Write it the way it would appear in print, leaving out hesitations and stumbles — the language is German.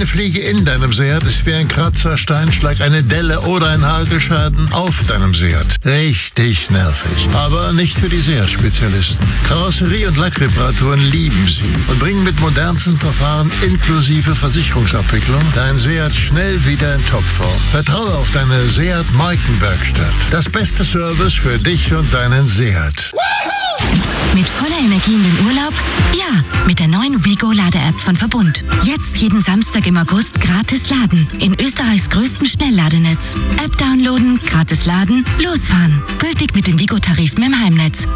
Fliege in deinem Seat ist wie ein Kratzer, Steinschlag, eine Delle oder ein Hagelschaden auf deinem Seat. Richtig nervig. Aber nicht für die Seat-Spezialisten. Karosserie- und Lackreparaturen lieben sie und bringen mit modernsten Verfahren inklusive Versicherungsabwicklung dein Seat schnell wieder in Topform. Vertraue auf deine Seat-Markenwerkstatt. Das beste Service für dich und deinen Seat. Mit voller Energie in den Urlaub? Ja, mit der neuen WeGo-Lade-App von Verbund. Jetzt jeden Samstag im August gratis laden. In Österreichs größten Schnellladenetz. App downloaden, gratis laden, losfahren. Gültig mit den WeGo-Tarifen im Heimnetz.